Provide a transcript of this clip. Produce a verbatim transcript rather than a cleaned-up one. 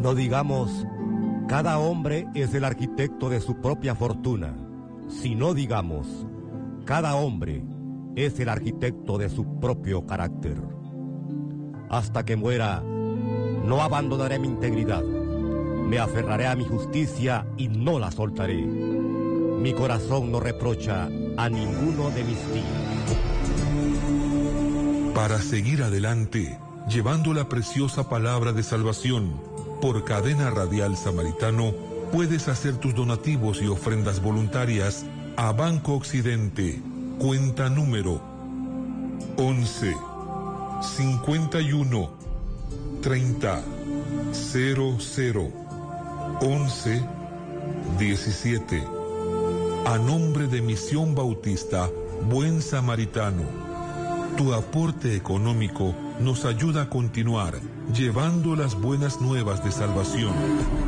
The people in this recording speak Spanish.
No digamos, cada hombre es el arquitecto de su propia fortuna, sino digamos, cada hombre es el arquitecto de su propio carácter. Hasta que muera, no abandonaré mi integridad, me aferraré a mi justicia y no la soltaré. Mi corazón no reprocha a ninguno de mis días. Para seguir adelante, llevando la preciosa palabra de salvación, por Cadena Radial Samaritano, puedes hacer tus donativos y ofrendas voluntarias a Banco Occidente, cuenta número once, cincuenta y uno, treinta, cero cero, once, diecisiete. A nombre de Misión Bautista Buen Samaritano, tu aporte económico nos ayuda a continuar llevando las buenas nuevas de salvación.